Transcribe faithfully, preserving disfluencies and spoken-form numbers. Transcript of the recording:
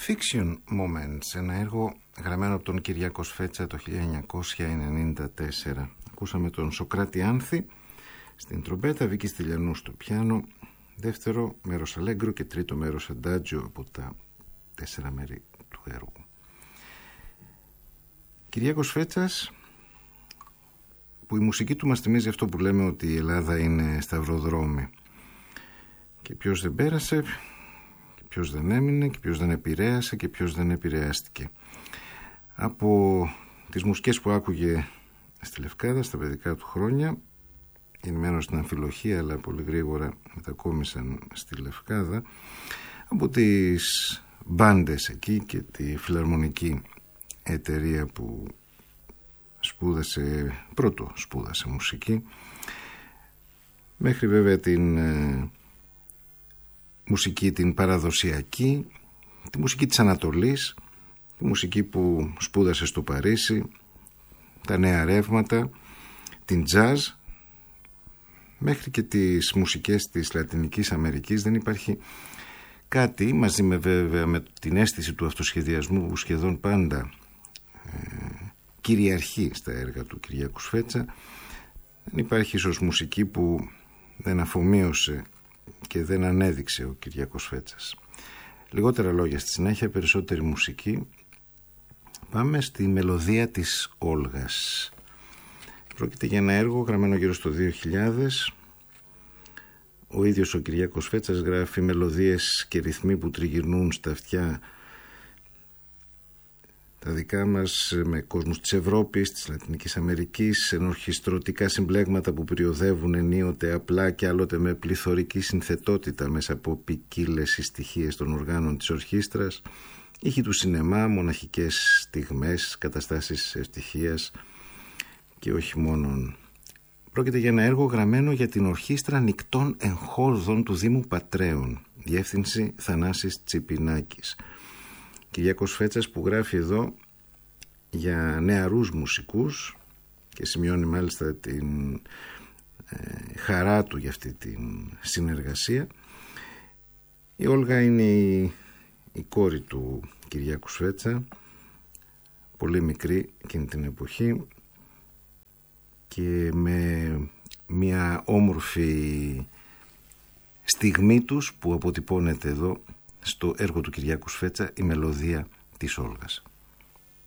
Fiction Moments, ένα έργο γραμμένο από τον Κυριάκο Σφέτσα το χίλια εννιακόσια ενενήντα τέσσερα. Ακούσαμε τον Σωκράτη Άνθη στην τρομπέτα, Βίκη Στυλιανού στο πιάνο, δεύτερο μέρος αλέγκρο και τρίτο μέρος αντάτζιο από τα τέσσερα μέρη του έργου. Κυριάκος Σφέτσας, που η μουσική του μας θυμίζει αυτό που λέμε ότι η Ελλάδα είναι σταυροδρόμι και ποιος δεν πέρασε και ποιος δεν έμεινε και ποιος δεν επηρέασε και ποιος δεν επηρεάστηκε. Από τις μουσικές που άκουγε στη Λευκάδα στα παιδικά του χρόνια, γεννημένος στην Αμφιλοχία αλλά πολύ γρήγορα μετακόμισαν στη Λευκάδα, από τις μπάντες εκεί και τη φιλαρμονική εταιρεία που σπούδασε, πρώτο σπούδασε μουσική, μέχρι βέβαια την ε, μουσική την παραδοσιακή, τη μουσική της Ανατολής, τη μουσική που σπούδασε στο Παρίσι, τα νέα ρεύματα, την jazz, μέχρι και τις μουσικές της Λατινικής Αμερικής. Δεν υπάρχει κάτι, μαζί με βέβαια με την αίσθηση του αυτοσχεδιασμού που σχεδόν πάντα ε, κυριαρχεί στα έργα του Κυριάκου Σφέτσα, δεν υπάρχει ίσως μουσική που δεν αφομοίωσε και δεν ανέδειξε ο Κυριάκος Σφέτσας. Λιγότερα λόγια στη συνέχεια, περισσότερη μουσική. Πάμε στη μελωδία της Όλγας. Πρόκειται για ένα έργο γραμμένο γύρω στο δύο χιλιάδες. Ο ίδιος ο Κυριάκος Σφέτσας γράφει μελωδίες και ρυθμοί που τριγυρνούν στα αυτιά τα δικά μας, με κόσμους της Ευρώπης, της Λατινικής Αμερικής, ενορχιστρωτικά συμπλέγματα που περιοδεύουν ενίοτε απλά και άλλοτε με πληθωρική συνθετότητα μέσα από ποικίλες στοιχείες των οργάνων της ορχήστρας, ήχοι του σινεμά, μοναχικές στιγμές, καταστάσεις ευτυχίας και όχι μόνον. Πρόκειται για ένα έργο γραμμένο για την Ορχήστρα Νικτών Εγχόρδων του Δήμου Πατρέων, διεύθυνση Θανάσης Τσιπινάκης. Κυριάκος Σφέτσας που γράφει εδώ για νεαρούς μουσικούς και σημειώνει μάλιστα την ε, χαρά του για αυτή την συνεργασία. Η Όλγα είναι η, η κόρη του Κυριάκου Σφέτσα, πολύ μικρή εκείνη την εποχή και με μια όμορφη στιγμή τους που αποτυπώνεται εδώ στο έργο του Κυριάκου Σφέτσα, η μελωδία της Όλγας.